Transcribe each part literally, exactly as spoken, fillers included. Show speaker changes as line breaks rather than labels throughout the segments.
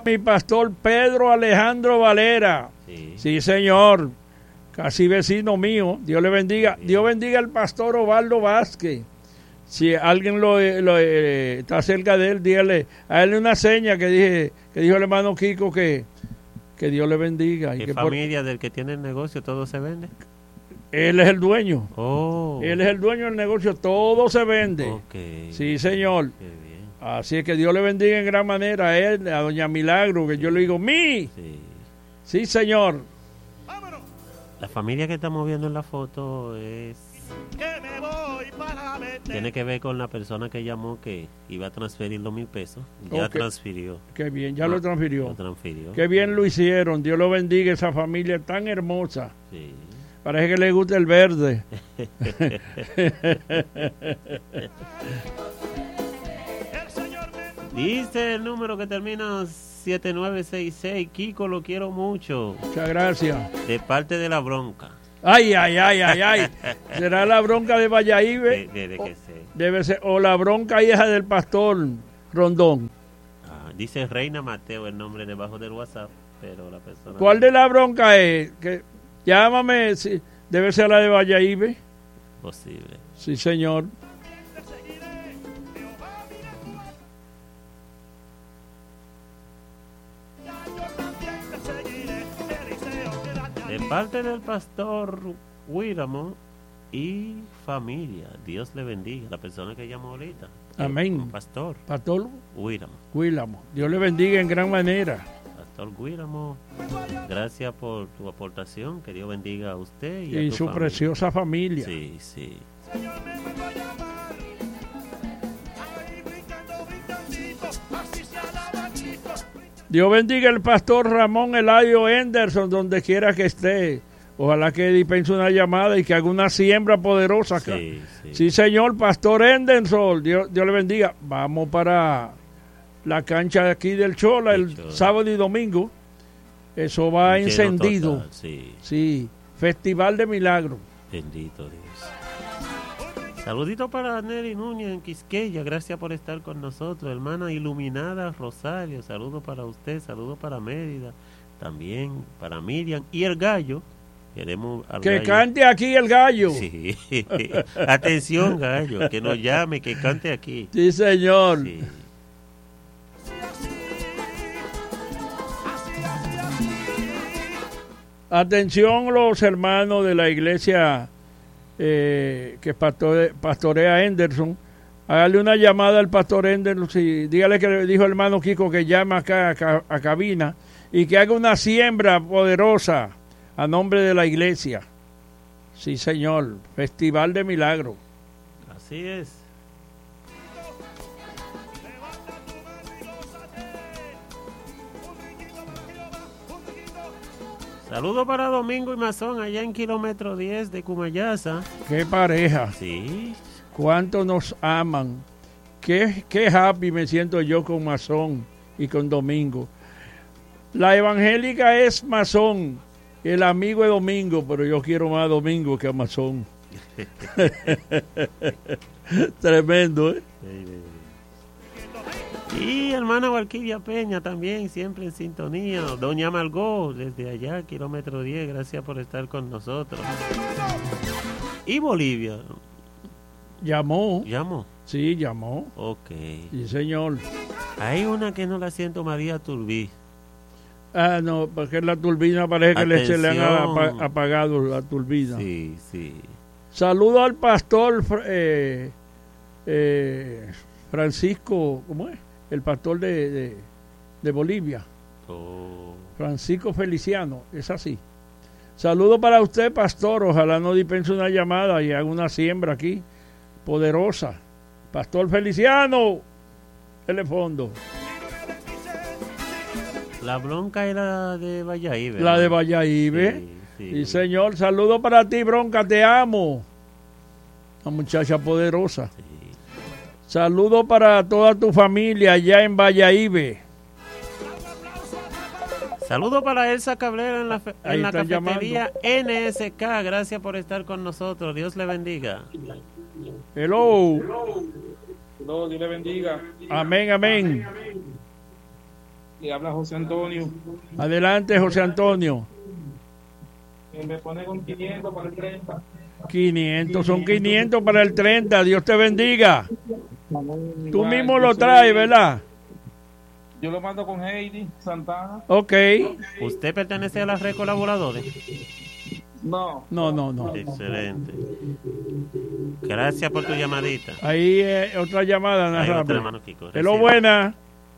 mi pastor Pedro Alejandro Valera. Sí, sí señor. Casi vecino mío. Dios le bendiga. Sí. Dios bendiga al pastor Ovaldo Vázquez. Si alguien lo, lo eh, está cerca de él, dígale, a él una seña que dije, que dijo el hermano Kiko que, que Dios le bendiga.
¿Qué
y que
familia
por...
del que tiene el negocio todo se vende?
Él es el dueño.
Oh.
Él es el dueño del negocio, todo se vende.
Okay.
Sí, señor.
Qué bien.
Así es que Dios le bendiga en gran manera a él, a doña Milagro, que sí. Yo le digo, ¡mi!
Sí.
Sí, señor.
¡Vámonos! La familia que estamos viendo en la foto es...
Que me voy para
tiene que ver con la persona que llamó que iba a transferir los mil pesos. Ya okay. transfirió.
Qué bien, ya no, lo transfirió.
Lo transfirió.
Qué bien lo hicieron. Dios lo bendiga, esa familia tan hermosa.
Sí.
Parece que le gusta el verde.
Dice el número que termina siete nueve seis seis. Kiko, lo quiero mucho.
Muchas gracias.
De parte de La Bronca.
Ay, ay, ay, ay, ay. ¿Será la bronca de Valladolid?
De, de, de que sé.
Debe ser. O la bronca hija del pastor Rondón.
Ah, dice Reina Mateo el nombre debajo del WhatsApp, pero la persona...
¿Cuál de la bronca es? Que, llámame, si, debe ser la de Valladolid.
Posible.
Sí, señor.
De parte del pastor Huíramo y familia, Dios le bendiga. La persona que llamó ahorita.
Amén.
El pastor.
Pastor
Huíramo.
Huíramo. Dios le bendiga en gran manera.
Pastor Huíramo, gracias por tu aportación. Que Dios bendiga a usted y,
y
a tu
su
familia.
preciosa familia.
Sí, sí.
Dios bendiga al pastor Ramón Eladio Henderson, donde quiera que esté. Ojalá que dispense una llamada y que haga una siembra poderosa acá.
Sí, sí.
Sí, señor, pastor Henderson, Dios, Dios le bendiga. Vamos para la cancha de aquí del Chola el Chola. Sábado y domingo. Eso va
Lleno
encendido.
Total, sí.
Sí, Festival de Milagros.
Bendito Dios. Saludito para Nelly Núñez en Quisqueya, gracias por estar con nosotros, hermana Iluminada Rosario, saludo para usted, saludo para Mérida, también para Miriam y el gallo. Queremos al
que
gallo.
Cante aquí el gallo.
Sí. Atención gallo, que nos llame, que cante aquí.
Sí, señor.
Sí.
Atención los hermanos de la iglesia eh, que pastore, pastorea Henderson. Hágale una llamada al pastor Henderson y dígale que le dijo el hermano Kiko que llame acá a, a cabina y que haga una siembra poderosa a nombre de la iglesia. Sí, señor. Festival de Milagros.
Así es. Saludos para Domingo y Mazón allá en kilómetro diez de Cumayasa.
Qué pareja.
Sí.
Cuánto nos aman. Qué, qué happy me siento yo con Mazón y con Domingo. La evangélica es Mazón, el amigo de Domingo, pero yo quiero más a Domingo que a Mazón. Tremendo, ¿eh?
Y hermana Valquiria Peña también, siempre en sintonía. Doña Margot, desde allá, kilómetro diez, gracias por estar con nosotros. Y Bolivia.
¿Llamó?
¿Llamó?
Sí, llamó.
Ok.
Sí, señor.
Hay una que no la siento, María Turbí.
Ah, no, porque la turbina parece que le, se le han ap- apagado la turbina.
Sí, sí.
Saludo al pastor eh, eh, Francisco, ¿cómo es? El pastor de, de, de Bolivia.
Oh.
Francisco Feliciano, es así. Saludo para usted, pastor. Ojalá no dispense una llamada y haga una siembra aquí poderosa. Pastor Feliciano, el fondo.
La bronca era de Valladolid.
La de Valladolid. Sí, sí. Sí, señor. Saludo para ti, bronca, te amo. Una muchacha poderosa. Sí. Saludo para toda tu familia allá en Valladolid.
Saludo para Elsa Cabrera en la, fe, en la cafetería
llamando.
N S K. Gracias por estar con nosotros. Dios le bendiga.
Hello.
No, Dios le bendiga.
Amén, amén.
Le habla José Antonio.
Adelante, José Antonio.
Eh, me pone con quinientos para el treinta.
quinientos, son quinientos para el treinta. Dios te bendiga.
Igual,
Tú mismo
yo
lo
soy-
traes, ¿verdad?
Yo lo mando con Heidi Santana.
Ok.
¿Usted pertenece a la red colaboradores?
No.
No, no, no.
Excelente. Gracias por tu llamadita.
Ahí eh, otra llamada,
Ahí va,
narrable.
hermano Kiko.
Hello,
Recibe.
buena.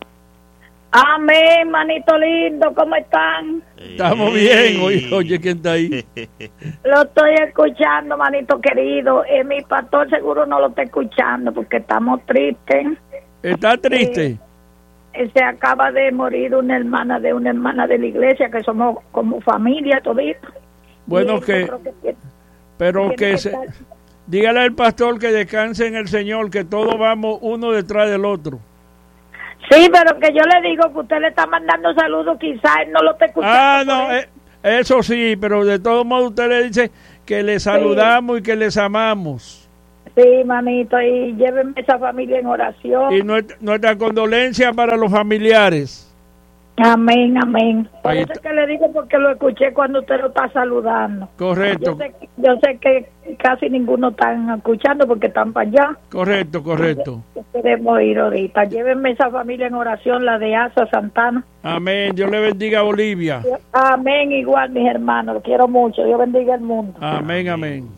Amén, manito lindo, ¿cómo están?
Estamos
Ey.
bien. Oye, oye, ¿quién está ahí?
Lo estoy escuchando, manito querido. Eh, mi pastor seguro no lo está escuchando porque estamos tristes.
¿Está triste?
Eh, se acaba de morir una hermana de una hermana de la iglesia, que somos como familia todito.
Bueno,
Y yo
que,
creo que-
pero
tiene
que
que
se,
estar-
dígale al pastor que descanse en el Señor, que todos vamos uno detrás del otro.
Sí, pero que yo le digo que usted le está mandando saludos, quizás él no lo está escuchando.
Ah,
por
no,
eso.
eh, eso sí, pero de todos modos usted le dice que le saludamos y que les amamos.
Sí, manito, y llévenme esa familia en oración.
Y nuestra, nuestra condolencia para los familiares.
Amén, amén. Por
Ahí
eso es
está.
que le digo, porque lo escuché cuando usted lo está saludando.
Correcto,
Yo sé, yo sé que casi ninguno están escuchando porque están para allá.
correcto, correcto.
Queremos ir ahorita. Llévenme esa familia en oración, la de Asa Santana.
Amén. Dios le bendiga a Bolivia.
Amén, igual, mis hermanos. Los quiero mucho. Dios bendiga el mundo.
Amén, amén.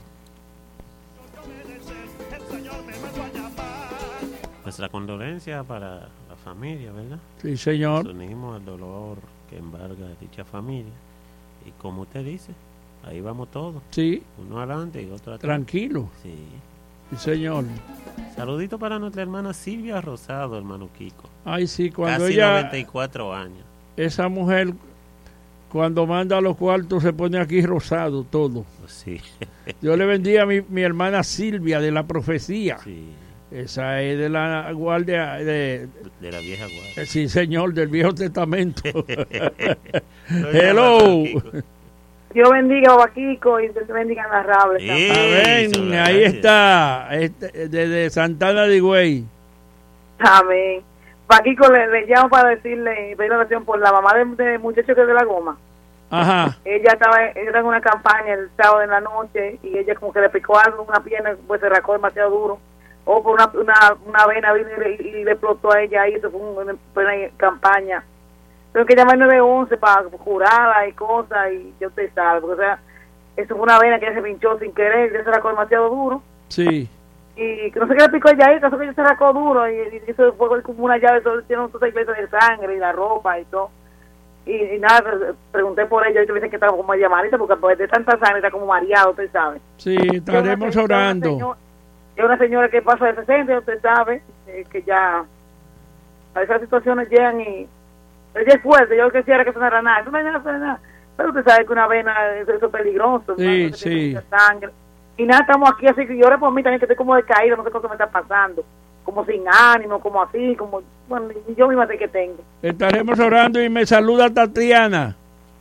El Señor me mandó a llamar.
Nuestra condolencia para la familia, ¿verdad?
Sí,
Nos
señor.
unimos al dolor que embarga a dicha familia. Y como usted dice, ahí vamos todos.
Sí,
Uno adelante y otro atrás.
tranquilo.
Sí.
Sí, señor.
Saludito para nuestra hermana Silvia Rosado, hermano Kiko.
Ay, sí, cuando
Casi
ella,
noventa y cuatro años.
esa mujer, cuando manda a los cuartos se pone aquí rosado todo.
Sí,
Dios le bendiga a mi, mi hermana Silvia de la profecía.
sí.
Esa es de la guardia, de,
De la vieja guardia.
eh, sí, señor, del Viejo Testamento.
Hello.
Hello.
Dios bendiga a Baquico y Dios bendiga a Narrable.
Sí.
Amén.
Eso,
Ahí
gracias.
está, este, desde Santana de Higüey.
Amén. Paquico le, le llamo para decirle, pedir oración por la mamá del de muchacho que es de la goma.
Ajá.
Ella estaba, ella estaba en una campaña el sábado en la noche y ella como que le picó algo en una pierna, pues se rascó demasiado duro. O por una, una, una vena vino y, le- y le explotó a ella ahí, eso fue una, una campaña. Tengo que llamar nueve once para jurarla y cosas y yo te salvo. O sea, eso fue una vena que ella se pinchó sin querer, ella se rascó demasiado duro.
Sí.
Y que no sé qué le picó ella ahí, caso que ella se rascó duro y, y eso fue como una llave, todo, tiene unos seis veces de sangre y la ropa y todo. Y, y nada, pre- pregunté por ella y te dicen que estaba como llamadita porque pues, de tanta sangre está como mareado, usted sabe.
Sí, estaremos
Yo una-
orando.
Es una señora que pasa de sesenta, usted sabe, eh, que ya a esas situaciones llegan y ella es fuerte. Yo quisiera que eso no era nada, eso no era nada, pero usted sabe que una vena eso, eso es peligroso,
Sí,
hermano, que
sí.
tiene mucha sangre. Y nada, estamos aquí así que llore por mí también, que estoy como decaído, no sé qué me está pasando, como sin ánimo, como así, como, bueno, ni yo misma sé que tengo.
Estaremos orando y me saluda Tatiana.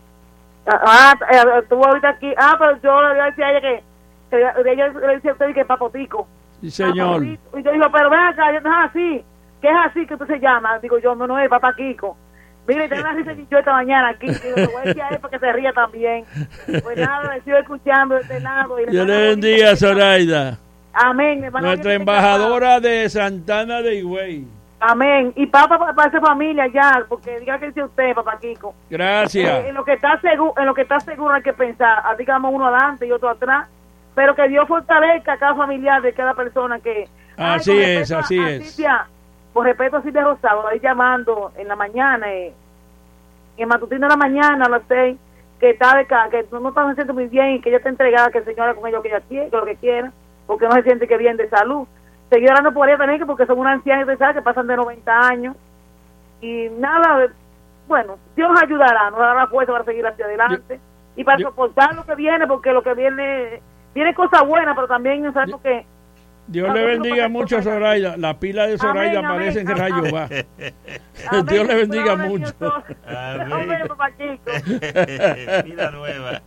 Ah, ah, eh, estuvo ahorita aquí, ah, pero yo le decía a ella que, que ella, ella le decía a usted que es papotico.
Sí, señor.
Y yo digo, pero ven acá, no es así. ¿Qué es así que usted se llama? Digo yo, no, no es Papá Kiko. Mire, tengo una risa yo esta mañana aquí. Digo, le voy a decir a él para que se ría también. Pues nada, le sigo escuchando de este lado. Y
Dios le
mando
bendiga,
bonito.
Zoraida.
Amén. hermano,
Nuestra
que-
embajadora de Santana de Higüey.
Amén. Y papá para, para esa familia ya, porque diga que dice usted, Papá Kiko. Eh,
Gracias.
en lo que está seguro, en lo que está seguro hay que pensar, ah, digamos uno adelante y otro atrás, pero que Dios fortalezca a cada familiar de cada persona que ay,
Así
con
es,
respeto a-
así
a
es.
Silvia, con respeto a Silvia Rosado, ahí llamando en la mañana, eh, en matutino de la mañana a las seis, que está de ca- que no, no está se siente muy bien y que ella está entregada, que el Señor haga con ella lo que ella quiere, que lo que quiera, porque no se siente que bien de salud. Seguir orando por ella también, que porque son una anciana, usted sabe, que pasan de noventa años. Y nada, eh, bueno, Dios nos ayudará, nos dará la fuerza para seguir hacia adelante y para
yo-
soportar lo que viene, porque lo que viene, viene cosas buenas, pero también sabemos que
Dios le bendiga mucho, Zoraida. La pila de Zoraida
Amén,
parece en
amén,
rayo
amén.
va.
Amén.
Dios le bendiga
Amén,
mucho.
Dios.
Amén.
Amén, Papá Chico.
Vida nueva.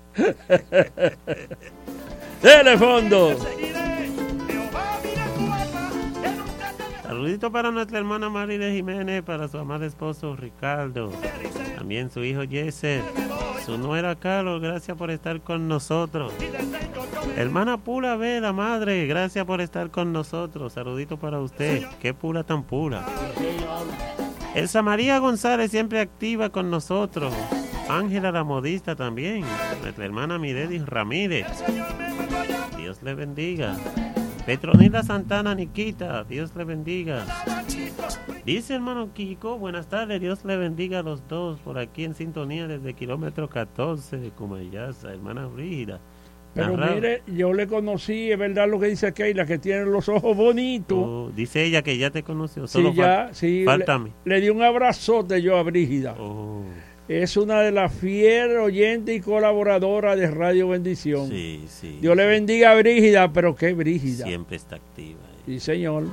Dele fondo.
Te seguiré. Jehová, mira tu alma, que nunca te
Saludito para nuestra hermana Mariles Jiménez, para su amado esposo Ricardo, también su hijo Yeser, su nuera Carlos, gracias por estar con nosotros. Hermana Pula B, la madre, gracias por estar con nosotros. Saludito para usted, qué pura tan pura. Elsa María González siempre activa con nosotros. Ángela la modista también. Nuestra hermana Mirelis Ramírez. Dios le bendiga. Petronila Santana Niquita, Dios le bendiga. Dice hermano Kiko, buenas tardes, Dios le bendiga a los dos por aquí en sintonía desde kilómetro catorce de Cumayasa, hermana Brígida.
Pero
Narra...
mire, yo le conocí, es verdad lo que dice Keila, que tiene los ojos bonitos.
Oh, dice ella que ya te conoció, solo
sí, ya,
fal...
sí,
falta a
le,
mí.
Le di un abrazote yo a Brígida.
Oh.
Es una de las fieles oyentes y colaboradoras de Radio Bendición.
Sí, sí.
Dios le bendiga a Brígida, pero qué Brígida.
Siempre está activa. Eh.
Sí, señor.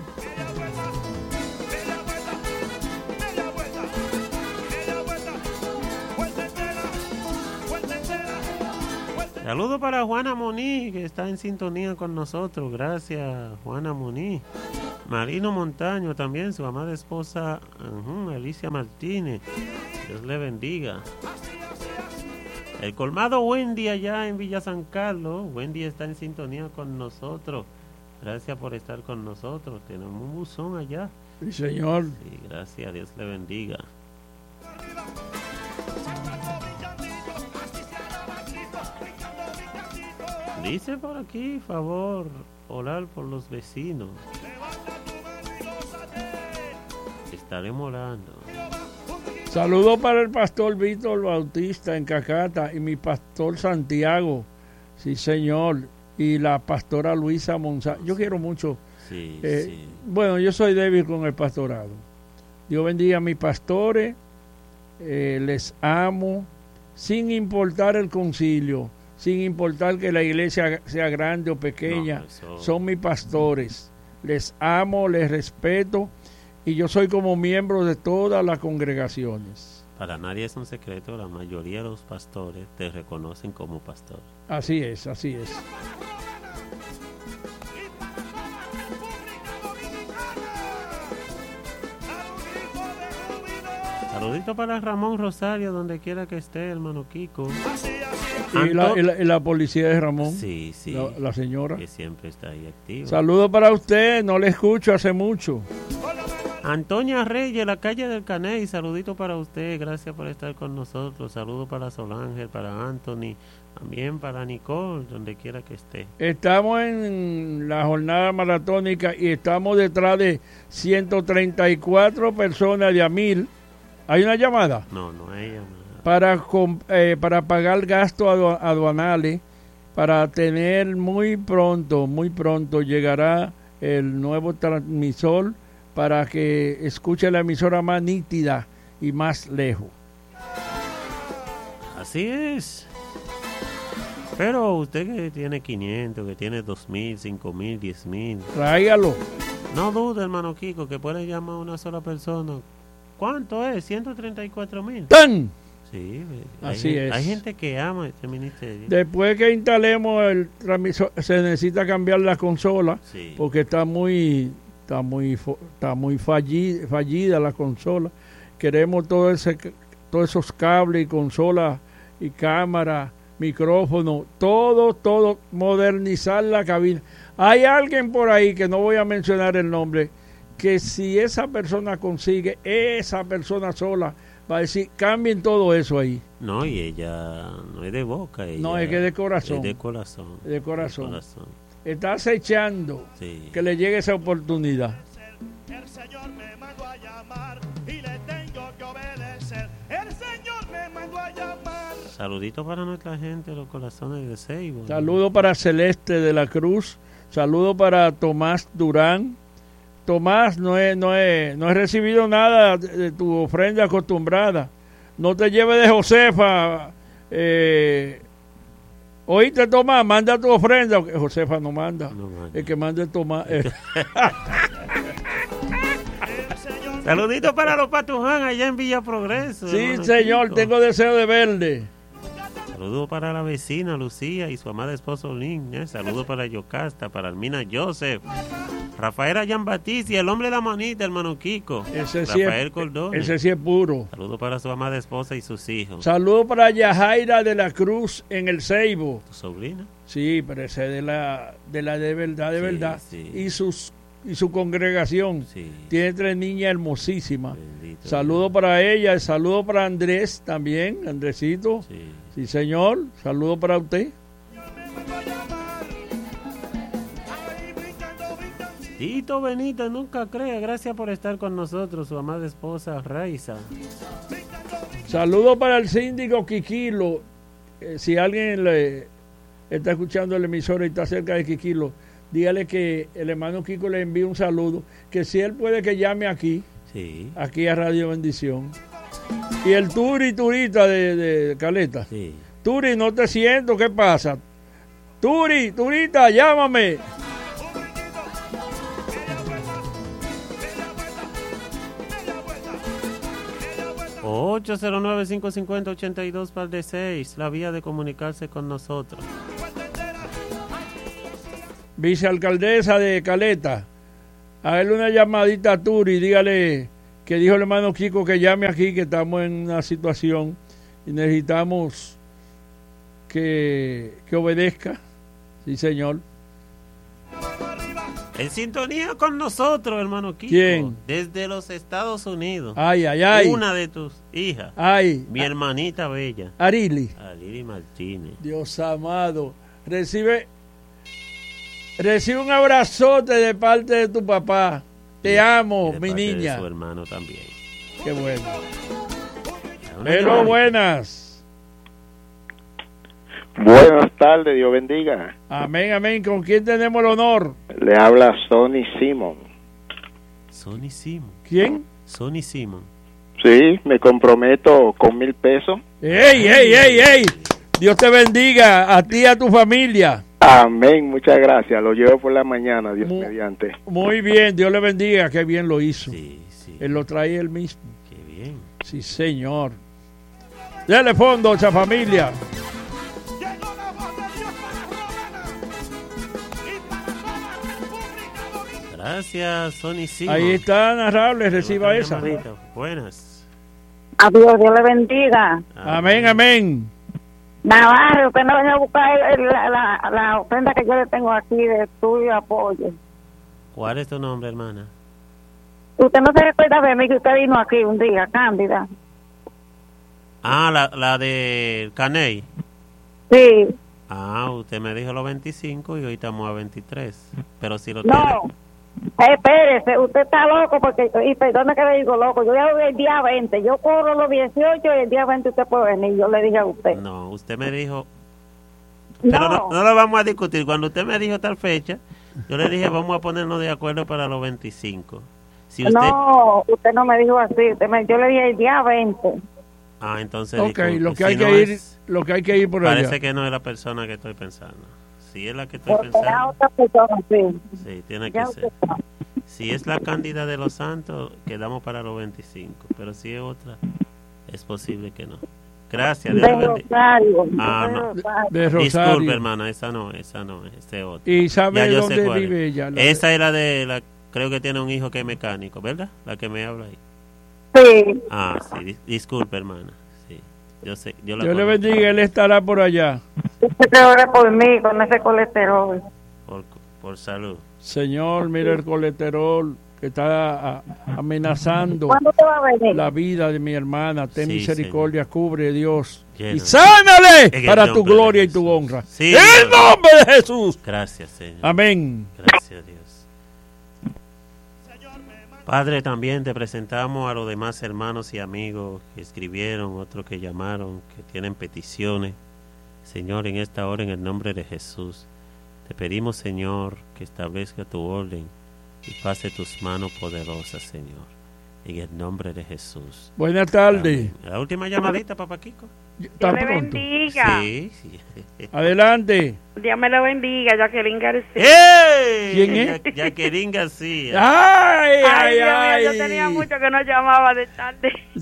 Saludos para Juana Moniz, que está en sintonía con nosotros. Gracias, Juana Moniz. Marino Montaño también, su amada esposa, uh, Alicia Martínez. Dios le bendiga. El colmado Wendy allá en Villa San Carlos. Wendy está en sintonía con nosotros. Gracias por estar con nosotros. Tenemos un buzón allá.
Sí, señor.
Sí, gracias, Dios le bendiga. Dice por aquí, favor, orar por los vecinos. Estaremos orando.
Saludos para el pastor Víctor Bautista en Cacata y mi pastor Santiago, sí señor, y la pastora Luisa Monza. Yo quiero mucho.
Sí,
eh,
sí.
Bueno, yo soy débil con el pastorado. Dios bendiga a mis pastores, eh, les amo, sin importar el concilio, sin importar que la iglesia sea grande o pequeña, no, eso... son mis pastores. Les amo, les respeto. Y yo soy como miembro de todas las congregaciones.
Para nadie es un secreto, la mayoría de los pastores te reconocen como pastor.
Así es, así es.
Saludito para Ramón Rosario, donde quiera que esté, hermano Kiko.
Y la, y, la, y la policía de Ramón.
Sí, sí.
La, la señora.
Que siempre está ahí activa.
Saludos para usted, no le escucho hace mucho.
Antonia Reyes, la calle del Caney, saludito para usted, gracias por estar con nosotros. Saludos para Solángel, para Anthony, también para Nicole, donde quiera que esté.
Estamos en la jornada maratónica y estamos detrás de ciento treinta y cuatro personas de a mil. ¿Hay una llamada?
No, no hay llamada.
Para, eh, para pagar gastos aduanales, para tener muy pronto, muy pronto llegará el nuevo transmisor para que escuche la emisora más nítida y más lejos.
Así es. Pero usted que tiene quinientos, que tiene dos mil, cinco mil, diez mil.
Tráigalo.
No dude, hermano Kiko, que puede llamar a una sola persona. ¿Cuánto es? ciento treinta y cuatro mil.
¡Tan!
Sí,
así
hay,
es.
Hay gente que ama este ministerio.
Después que instalemos el transmisor, se necesita cambiar la consola,
sí. Porque
está muy... Está muy está muy fallida, fallida la consola. Queremos todo ese, todos esos cables y consolas y cámara, micrófono, todo, todo, modernizar la cabina. Hay alguien por ahí, que no voy a mencionar el nombre, que si esa persona consigue, esa persona sola va a decir, cambien todo eso ahí.
No, y ella no es de boca. Ella
no, es que de corazón.
Es de corazón.
De corazón.
De corazón.
Está acechando, sí, que le llegue esa oportunidad.
El Señor me mandó a llamar y le tengo que obedecer. El Señor me mandó a llamar.
Saludito para nuestra gente, los corazones de Seibo.
Saludo para Celeste de la Cruz. Saludo para Tomás Durán. Tomás, no he, no he, no he recibido nada de, de tu ofrenda acostumbrada. No te lleves de Josefa. Eh, Oíste, Tomás, manda tu ofrenda. Josefa no manda. No manda. El que manda es Tomás. Eh.
Saludito para los Patuján allá en Villa Progreso.
Sí, señor, Chico. Tengo deseo de verle.
Saludo para la vecina Lucía y su amada esposa Olin. ¿eh? Saludo para Yocasta, para Almina Joseph, Rafael Ayambatista y el hombre de la manita, hermano Kiko.
Ese sí
Rafael
es,
Cordón.
ese sí es puro.
Saludo para su amada esposa y sus hijos.
Saludo para Yajaira de la Cruz en el Ceibo.
¿Tu sobrina?
Sí, pero ese es de la de la de verdad, de
Sí,
verdad.
sí.
Y sus y su congregación.
Sí.
Tiene tres niñas hermosísimas.
Bendito
Saludo
Dios.
para ella, saludo para Andrés también, Andresito.
Sí.
Sí, señor. Saludo para usted.
Tito Benítez, nunca crea. Gracias por estar con nosotros, su amada esposa Raiza.
Saludo para el síndico Quiquilo. Eh, si alguien le está escuchando el emisor y está cerca de Quiquilo, dígale que el hermano Kiko le envía un saludo, que si él puede que llame aquí,
Sí.
aquí a Radio Bendición. Y el Turi Turita de, de Caleta.
Sí.
Turi, no te siento, ¿qué pasa? Turi, Turita, llámame.
ocho cero nueve, cinco cinco cero, ocho dos par de seis, la vía de comunicarse con nosotros.
Vicealcaldesa de Caleta, hágale una llamadita a Turi, dígale que dijo el hermano Kiko que llame aquí, que estamos en una situación y necesitamos que, que obedezca. Sí, señor.
En sintonía con nosotros, hermano Kiko.
¿Quién?
Desde los Estados Unidos.
Ay, ay, ay.
Una de tus hijas.
Ay.
Mi hermanita bella.
Arili.
Aliri Martínez.
Dios amado. Recibe, recibe un abrazote de parte de tu papá. Te amo,
Y de
mi
parte de
niña.
su hermano también.
Qué bueno.
Una
Pero
llamadita.
buenas.
Buenas tardes, Dios bendiga.
Amén, amén. ¿Con quién tenemos el honor?
Le habla Sonny Simon.
Sonny Simon.
¿Quién?
Sonny Simon.
Sí, me comprometo con mil pesos.
¡Ey, ey, ey, ey! Dios te bendiga a ti y a tu familia.
Amén, muchas gracias. Lo llevo por la mañana, Dios
Mu-
mediante.
Muy bien, Dios le bendiga. Qué bien lo hizo.
Sí, sí.
Él lo trae él mismo.
Qué bien.
Sí, señor. Dale fondo, esa familia.
Llegó la voz de Dios para Romana y para toda la República Dominicana.
Gracias, Sonny Simon.
Ahí está, narrable, reciba
Otra
esa.
llamadita. Buenas.
Adiós, Dios le bendiga.
Amén, amén.
Navarro, usted no venga a buscar el- la, la, la ofrenda que yo le tengo aquí de estudio y apoyo.
¿Cuál es tu nombre, hermana?
Usted no se recuerda de mí que usted vino aquí un día, Cándida.
Ah, la, la de Caney.
Sí,
Ah, usted me dijo los veinticinco y hoy estamos a veintitrés. Pero si lo
no.
tiene.
Espérese, usted está loco porque, y perdone que le digo loco, yo ya voy el día veinte, yo corro los dieciocho y el día veinte usted puede venir, yo le dije a usted.
No, usted me dijo. Pero
No,
no, no lo vamos a discutir. Cuando usted me dijo tal fecha, yo le dije vamos a ponernos de acuerdo para los veinticinco. Si usted.
no, usted no me dijo así, usted me- yo le dije el día veinte.
Ah, entonces.
Ok,
disculpe.
lo que
Si
hay
no
que ir,
es-
lo que hay que ir por allá.
Parece que no es la persona que estoy pensando. Si es la que estoy
Porque era
pensando,
otra persona, sí.
sí, tiene
Ya
que
usted
ser.
sabe.
Si es la Cándida de los Santos, quedamos para los veinticinco. Pero si es otra, es posible que no. Gracias. Dios
De
le bendiga.
Rosario.
Ah,
de
no.
Rosario.
De
Disculpe,
Rosario.
hermana, esa no, esa no es, ese otro.
¿Y sabe
Ya yo sé
dónde
cuál
vive
es.
ella? La-
Esa era de la, creo que tiene un hijo que es mecánico, ¿verdad? La que me habla ahí.
Sí,
Ah, sí, dis- disculpe, hermana. Sí, yo sé, yo la
Dios le
conozco.
bendiga, él estará por allá.
usted que ore por mí con ese colesterol.
Por, por salud.
Señor, mira el colesterol que está a- amenazando
¿Cuándo te va a venir?
la vida de mi hermana. Ten
Sí,
misericordia, cubre Dios.
Lleno.
Y sánale
En el
para tu
nombre de
gloria y tu
Jesús.
honra.
Sí,
En el
Señor.
nombre de Jesús.
Gracias, Señor.
Amén.
Gracias, Dios. Padre, también te presentamos a los demás hermanos y amigos que escribieron, otros que llamaron, que tienen peticiones. Señor, en esta hora, en el nombre de Jesús, te pedimos, Señor, que establezca tu orden y pase tus manos poderosas, Señor, en el nombre de Jesús.
Buenas tardes.
Amén. La última llamadita, papá Kiko.
¿Tan
Dios le
pronto?
bendiga.
Sí, sí.
Adelante.
Dios me lo bendiga, Jacqueline García.
¡Ey!
¿Quién es?
Ya- Jacqueline García.
Ay,
Ay,
ay,
Dios mío,
ay.
yo tenía mucho que no llamaba de tarde.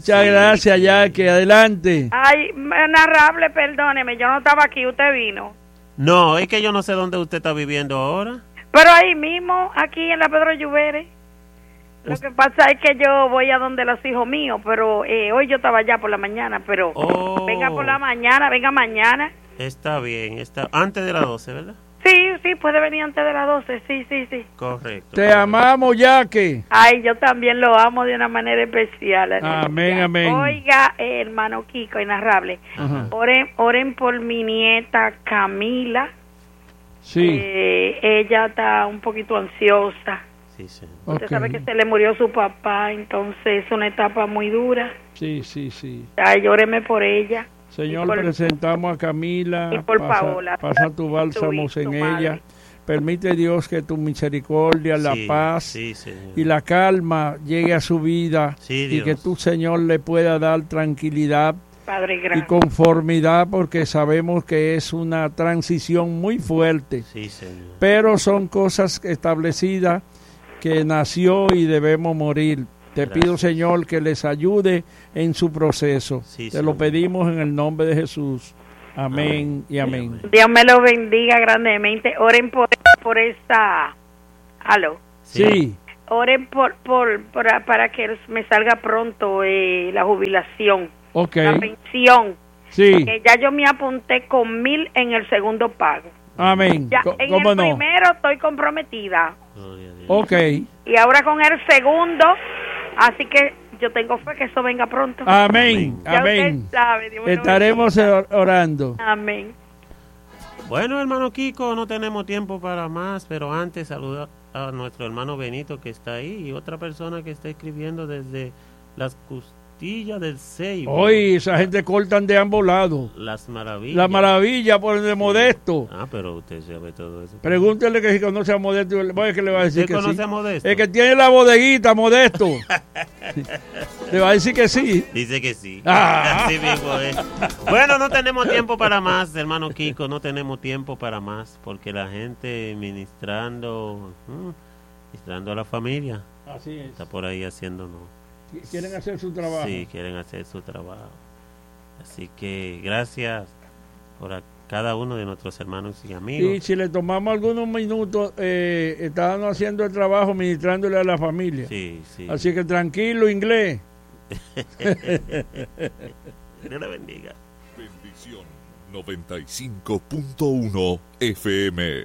Muchas
Sí,
gracias,
sí.
Jackie. Adelante.
Ay, narrable, perdóneme, yo no estaba aquí, usted vino.
No, es que yo no sé dónde usted está viviendo ahora.
Pero ahí mismo, aquí en la Pedro Lluvere. Lo que pasa es que yo voy a donde los hijos míos, pero eh, hoy yo estaba allá por la mañana, pero
Oh.
venga por la mañana, venga mañana.
Está bien, está antes de las doce, ¿verdad?
Sí, sí, puede venir antes de las doce, sí, sí, sí.
Correcto.
Te
correcto.
amamos, Jackie.
Ay, yo también lo amo de una manera especial.
Amén, amén.
Oiga, eh, hermano Kiko, inarrable,
Ajá.
oren, oren por mi nieta Camila.
Sí,
Eh, ella está un poquito ansiosa.
Sí, sí.
Usted
ok.
sabe que se le murió su papá, entonces es una etapa muy dura.
Sí, sí, sí.
Ay, llóreme por ella.
Señor,
Y por-
presentamos a Camila.
y por
pasa,
Paola,
pasa tu bálsamo
su
en
madre.
ella. Permite Dios que tu misericordia, la
Sí,
paz
sí, señor.
y la calma llegue a su vida.
Sí,
y
Dios.
que tu Señor le pueda dar tranquilidad
Padre
y
grande.
conformidad, porque sabemos que es una transición muy fuerte.
Sí, señor.
Pero son cosas establecidas que nació y debemos morir. Te
Gracias.
pido, Señor, que les ayude en su proceso.
Sí,
Te lo
Señor.
pedimos en el nombre de Jesús. Amén y amén.
Dios me lo bendiga grandemente. Oren por, por esta... Aló.
Sí,
Oren por, por, por- para que me salga pronto eh, la jubilación,
ok.
la pensión.
Sí,
Que ya yo me apunté con mil en el segundo pago.
amén.
Ya
Co-
en
¿Cómo
el
no?
primero estoy comprometida.
Gloria a Dios.
Ok.
Y ahora con el segundo, así que yo tengo fe que eso venga pronto.
Amén.
Ya
Amén.
usted sabe, Dios me lo
Estaremos
bendiga.
or- orando.
Amén.
Bueno, hermano Kiko, no tenemos tiempo para más, pero antes saluda a nuestro hermano Benito que está ahí y otra persona que está escribiendo desde las costillas del Ceibo.
Hoy esa gente cortan de ambos lados.
Las maravillas.
La maravilla por el de Modesto.
Ah, pero usted sabe todo eso.
Pregúntele que si conoce a Modesto. Voy a que le va a decir
¿Usted
que
conoce
sí.
a Modesto?
El que tiene la bodeguita, Modesto. Le va a decir que sí.
Dice que sí.
Ah.
Así mismo es. Bueno, no tenemos tiempo para más, hermano Kiko, no tenemos tiempo para más, porque la gente ministrando, mm, ministrando a la familia,
Así es.
está por ahí haciendo no.
Quieren hacer su trabajo.
Sí, quieren hacer su trabajo. Así que gracias por a cada uno de nuestros hermanos y amigos.
Y si le tomamos algunos minutos, eh, estaban haciendo el trabajo ministrándole a la familia.
Sí, sí.
Así que tranquilo, inglés.
Dios le bendiga.
Bendición noventa y cinco punto uno F M.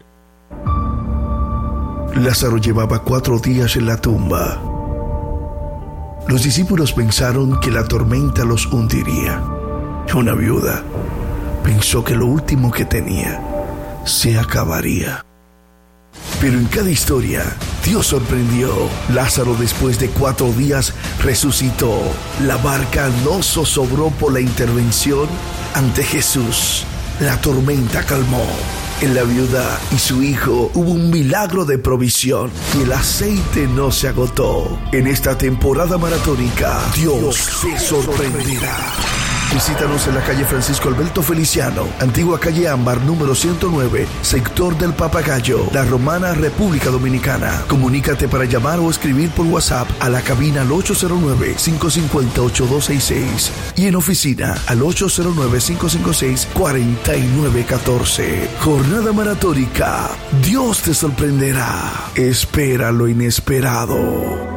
Lázaro llevaba cuatro días en la tumba. Los discípulos pensaron que la tormenta los hundiría. Una viuda pensó que lo último que tenía se acabaría. Pero en cada historia, Dios sorprendió. Lázaro, después de cuatro días, resucitó. La barca no zozobró por la intervención ante Jesús. La tormenta calmó. En la viuda y su hijo hubo un milagro de provisión y el aceite no se agotó. En esta temporada maratónica, Dios te sorprenderá. Visítanos en la calle Francisco Alberto Feliciano, antigua calle Ámbar, número ciento nueve, sector del Papagayo, La Romana, República Dominicana. Comunícate para llamar o escribir por WhatsApp a la cabina al ocho cero nueve, cinco cinco cero, ocho dos seis seis y en oficina al ocho cero nueve, cinco cinco seis, cuatro nueve uno cuatro. Jornada maratónica. Dios te sorprenderá. Espera lo inesperado.